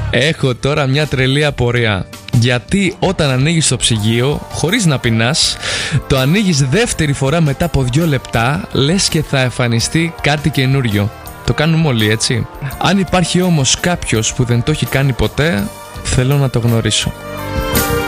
Έχω τώρα μια τρελή απορία. Γιατί όταν ανοίγεις το ψυγείο, χωρίς να πεινάς, το ανοίγεις δεύτερη φορά μετά από 2 λεπτά, λες και θα εμφανιστεί κάτι καινούριο. Το κάνουμε όλοι, έτσι. Αν υπάρχει όμως κάποιος που δεν το έχει κάνει ποτέ, θέλω να το γνωρίσω.